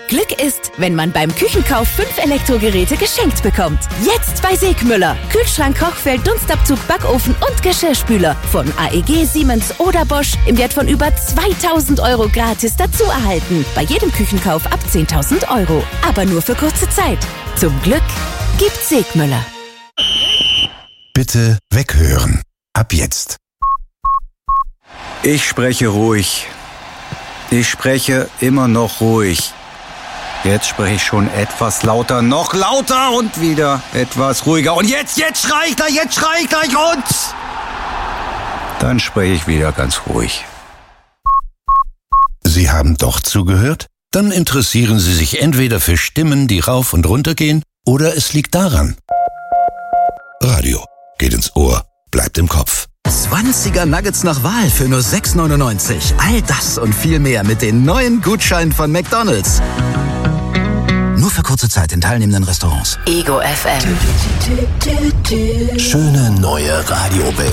Glück ist, wenn man beim Küchenkauf 5 Elektrogeräte geschenkt bekommt. Jetzt bei Segmüller. Kühlschrank, Kochfeld, Dunstabzug, Backofen und Geschirrspüler. Von AEG, Siemens oder Bosch im Wert von über 2.000 € gratis dazu erhalten. Bei jedem Küchenkauf ab 10.000 €. Aber nur für kurze Zeit. Zum Glück gibt's Segmüller. Bitte weghören. Ab jetzt. Ich spreche ruhig. Ich spreche immer noch ruhig. Jetzt spreche ich schon etwas lauter, noch lauter und wieder etwas ruhiger. Und jetzt schrei ich gleich und dann spreche ich wieder ganz ruhig. Sie haben doch zugehört? Dann interessieren Sie sich entweder für Stimmen, die rauf und runter gehen, oder es liegt daran. Radio geht ins Ohr, bleibt im Kopf. 20er Nuggets nach Wahl für nur 6,99. All das und viel mehr mit den neuen Gutscheinen von McDonald's. Nur für kurze Zeit in teilnehmenden Restaurants. Ego FM. Schöne neue Radiowelt.